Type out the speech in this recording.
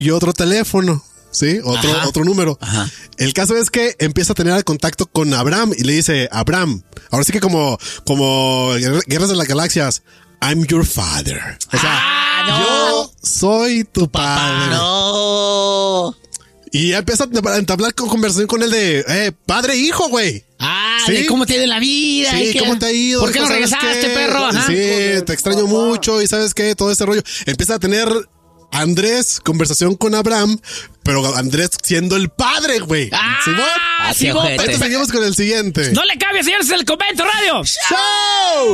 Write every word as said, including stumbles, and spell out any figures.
y otro teléfono. Sí, otro, Ajá. otro número. Ajá. El caso es que empieza a tener el contacto con Abraham y le dice, Abraham, ahora sí que como, como Guerras de las Galaxias, I'm your father. O sea, Ah, no. yo soy tu padre. No. Y ya empieza a entablar con conversación con él de, eh, padre e hijo, güey. Ah, ¿Sí? de cómo te ha ido la vida. Sí, y que- ¿cómo te ha ido? ¿Por qué no ¿Sabes regresaste, qué? perro? Ajá. Sí, te extraño mucho y ¿sabes qué? Todo ese rollo. Empieza a tener Andrés conversación con Abraham, pero Andrés siendo el padre, güey. Ah, ¿Simón? sí, Ahorita ojete. seguimos con el siguiente. No le cambie, señores, el Convento Radio. ¡Show!